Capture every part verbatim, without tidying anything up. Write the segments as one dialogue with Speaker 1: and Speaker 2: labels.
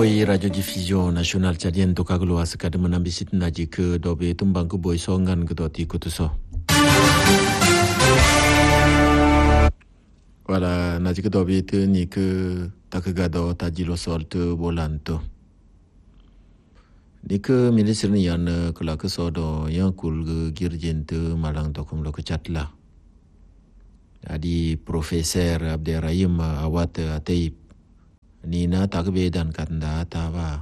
Speaker 1: Boy radiodiffusion nationale tchadienne to kaglo askad manambisit najik dobe tumbang ku boy songan gedoti kutuso. Voilà, najik dobe te ni ke takagado tajilo solte volanto. Ni ke ministre ni yan kula ke sodo yang kul girjen te malang tokum lo ke chatla. Adi profesor Abderrahim Awad Ataib ni na takbe dan kanda tawa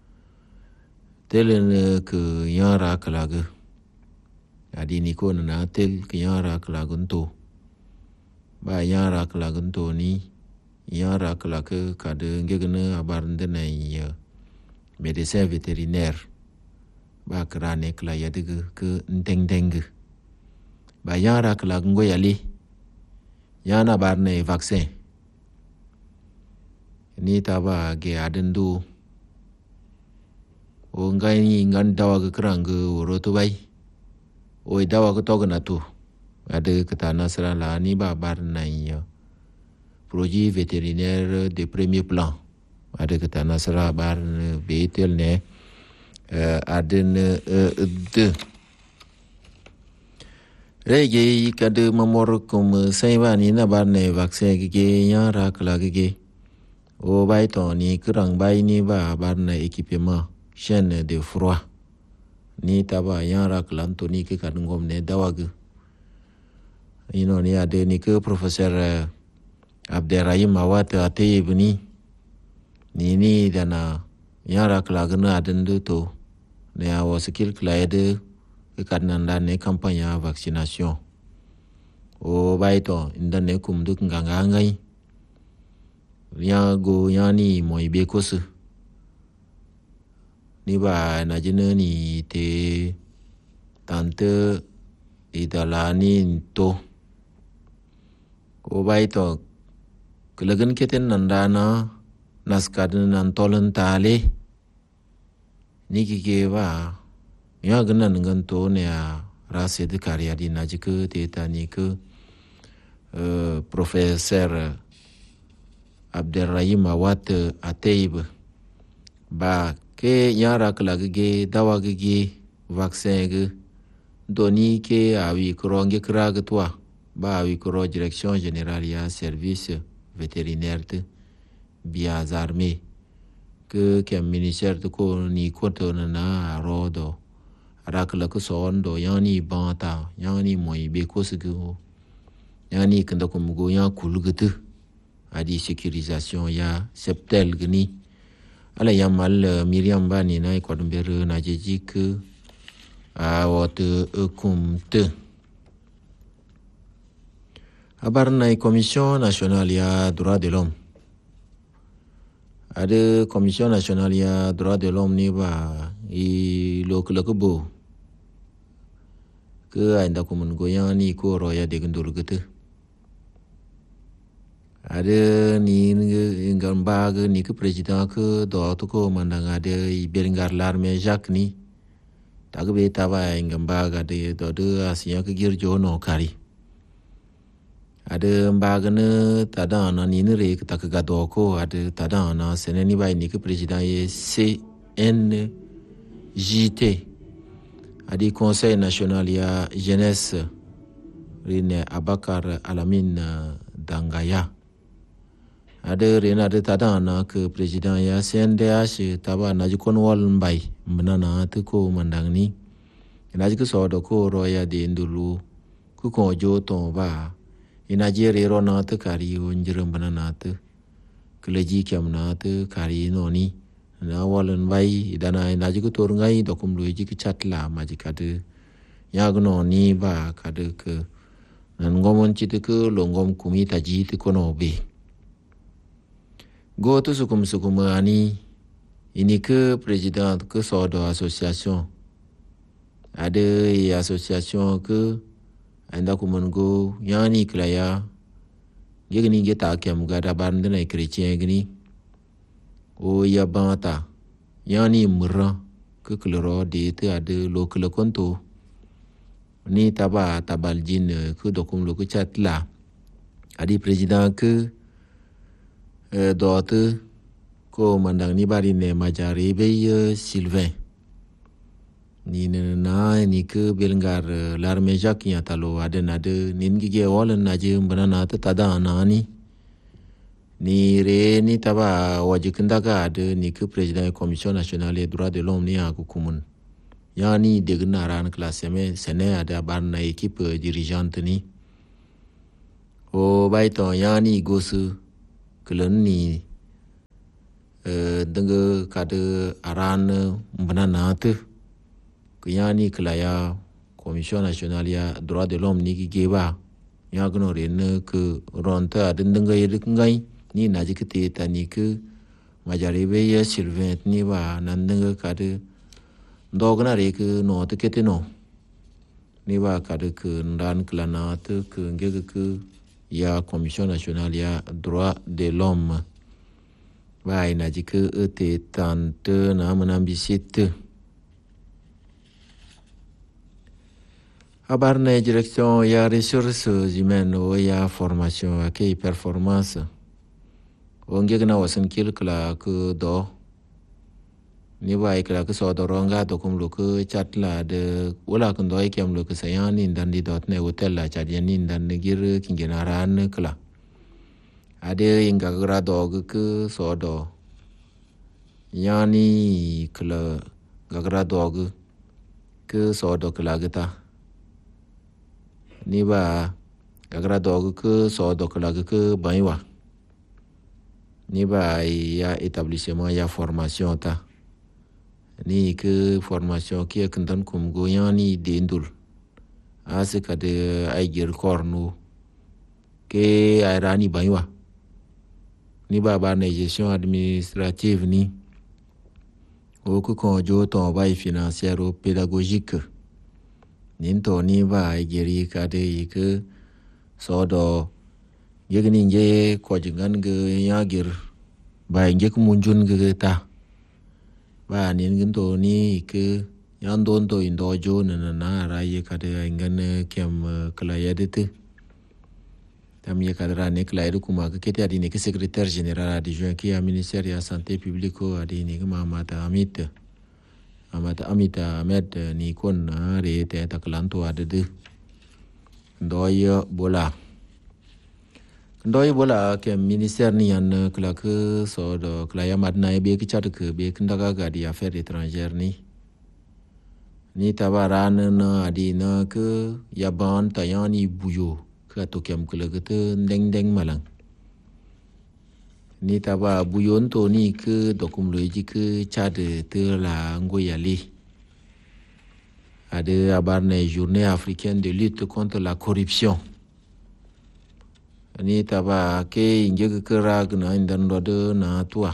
Speaker 1: telen ke yara kelaga adi ni ko na tel ke yara kelagunto ba yara kelagunto ni yara kelaga kade ngegene abarnde na ya médecin vétérinaire ba krane kla yadige ke nteng deng ba yara kelagungo yali yana barne vaccin ni taba ge adendu o ngai ni ngan dawa ke krang ge roto bai o dawa ke togna tu ade kata nasra la ni ba bar nai produit vétérinaire de premier plan ade kata nasra bar betel ne aden de rege kade mamor kum sai ba ni na bar ne vaccin ge ya ra kala ge o bai to ni kurang bai ni ba bar na équipement chaîne de froid ni taba yara klanto ni ke kan ngom ne dawag ino ni ade ni ke professeur Abderrahim Awad Ataib ni ni ni dana yara klagna adendu to ne awo skill klaide ke kan nanda ne campagne vaccination o bai to indane kum duk nganga ngai ya go yani moi bekos ni ba na jene ni te tante idalani to o bai to kelagan keten nandana naskadin nan tolen tale ni kike ba ya ganan ngan to ne a rase de kariya di najike te tani ke professeur Abderrahim Awad Ataib ba ke yara klagge dawa ge vaccin ge doni ke awi kronge krag toi ba awi kro direction générale ya service vétérinaire te bien armé que ke ministère de ko ni ko na rodo rakla ko sondo yani banta yani moy be ko sego yani kanda ko mugo ya kulgutu adi sécurisation ya septel gni ala yamal Miriam bani na ko ber na jejik a wot kumte abar na commission nationale ya droit de l'homme ade commission nationale ya droit de l'homme ni ba i lokla ko bo ke ainda ko mun goyani ko roya de gundur gete ada ni ngamba ke ni ke president ke do to ko mandang ada Berengar l'armée Jacques ni tak be taba ngamba ga de do de asia ke girjo no kari ada mbaga ne tada na ni ne re tak ga do ko ada tada na seneni bai ni ke president ye C N J T adi conseil national ya jeunesse rine Abakar Alamin Dangaya ada rena ada tada na ke president ya C N D H taba na jikon wal mbai menana te ko mandang ni na jiko so do ko roya de ndulu ku ko jo to ba ina jere ro na te kari onjere menana te kleji kyam na te kari no ni na wal mbai dana na jiko tor ngai do kum lu jiki chatla ma jika de ya gno ni ba kade ke nan ngomon chite ke longom kumi taji te kono be go tu sukum sukum ani ini ke president ke sodo association ada association ke anda ku mengo yani klaya gini geta kem gada bande na chrétien gini o ya banta yani mura ke kloro de te ada lokle konto ni taba tabal jin ke dokum lo ke chatla adi president ke dot ko mandang ni bari ne majari be Sylvain ni na ni ke belngar l'armée Jacques Nyatalo adena de nin gige wala na je mbana ta tada na ni ni re ni taba waji kindaga de ni ke président commission nationale des droits de l'homme ni akukumun yani de gna ran classement sene ada barna équipe dirigeante ni o baito yani gosu kelon ni denge kade aran mbana te yani kelaya commission nationale ya droit de l'homme ni geba ya gno ren ke ronta denge yedik ngai ni naji kete tani ke majarebe ya Sylvain ni ba nan denge kade dogna re ke no te kete no ni ba kade ke ndan klana te ke ngege ke ya commission nationale ya droit de l'homme ba ina jike ete tante na manambisite habar na direction ya ressources humaines o ya formation ke performance o ngege na wasan kilkla ke do ni ba ikla ke so do ronga to kum lu ke chatla de wala kun do ikem lu ke sayani ndan di dot ne hotel la chadiani ndan ne gir kingenaran kla ade inga gra dog ke so do yani kla gagra dog ke so do kla gita ni ba gagra dog ke so do kla ke banwa ni ba ya établissement ya formation ta ni ke formation ki kandan kum go yani dendul ase kade ay gir kornu ke ayrani banwa ni baba na gestion administrative ni o ku ko jo to bay financière ou pédagogique nin to ni ba giri kade yike sodo yegni nje ko jingan ge yagir ba nje ku munjun ge ta ba nin gin to ni ke yan don to indo jo na na ra ye kade ngan kem kala yadete tam ye kadra ne klairu kuma ke kete adi ne ke secrétaire général adjoint qui a ministère ya santé publique o adi ne ma mata amit amata amita med ni kon na re te ta klanto adede ndoy bola ndoy bola ke ministère ni yan kla ke so do kla ya madna be ke chat ke be kindaga ga di affaires étrangères ni ni tabaran na adi na ke ya ban tayani buyo to kem kule kete ndeng ndeng malang ni taba buyon to ni ke dokum loji ke chade te la ngoyali ade abarne journée africaine de lutte contre la corruption ni taba ke inge ke rag na indan rode na tua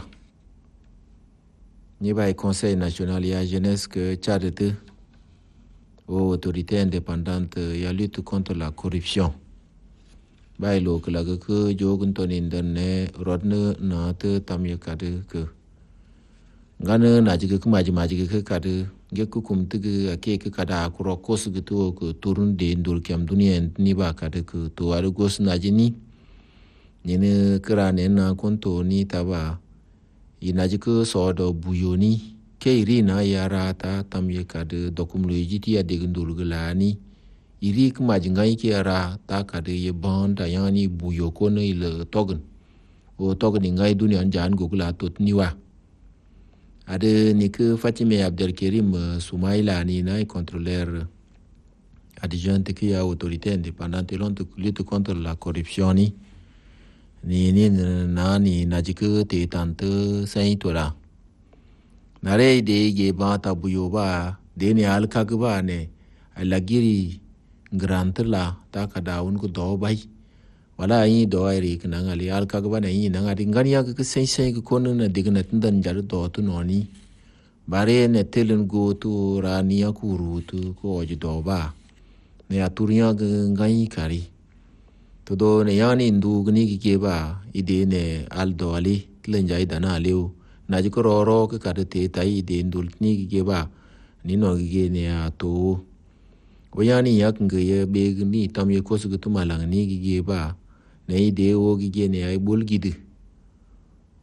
Speaker 1: ni bay conseil national ya jeunesse que chade te autorité indépendante ya lutte contre la corruption bay lo kala ke jogun to nin dan ne rodne na te tamye kade ke ngane na jige ke maji maji ke kade ge ku kum tige ake ke kada akuro kos ge to ko turun de ndur kem dunien ni ba kade ke to ar gos na jini ni ne krane na konto ni taba ina jike so do buyoni ke iri na yara ta tamye kade dokum lo jiti ya de ndur glani iri kuma jingai ki ara ta kade ye banda yani buyo ko ne ile togen o togen ngai dunia jan gugla tot niwa ade ni ke Fatime Abdelkerim Soumaïla ni na contrôleur adjoint qui a autorité indépendante de lutte contre la corruption ni ni ni na ni na jike te tante sai tora nare de ye ba ta buyo ba de ne al kagba ne alagiri grantla ta kada un ko do bai wala yi do ai ke nan ali al ka ba na yi nan adi ngani ya ke sai sai ko na digna tindan jar do to noni bare ne telen go to rani ya kuru to ko ji do ba ne aturiya ngai kari to do ne yani ndu gni ke ba ide ne al do ali tlen jai dana leu na ji ko ro ke ka te tai ide ndul ni ke ba ni no ge ne ya to oyani yak ngeye be ni tam ye ko su tu malang ni gi ba nei de o gi ne ai bol gidi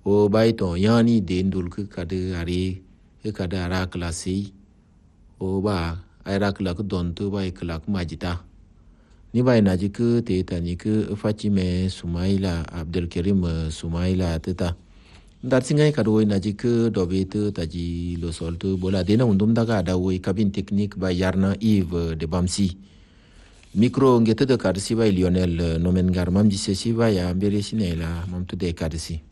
Speaker 1: o bai ton yani de ndul ku kade are e kade ara klasi o ba ara klak don tu bai klak majita ni bai naji ku te ta ni ku Fatime Sumaila Abdelkarim Sumaila teta ndar singai kado naji ku dobe tu taji lo sol tu bola dena undum daga da woi cabine technique ba yarna Yves de Bamsi micro ngete de kadsi bai Lionel Nomengar mam di sesi ba ya mbere sinela mam tu de kadsi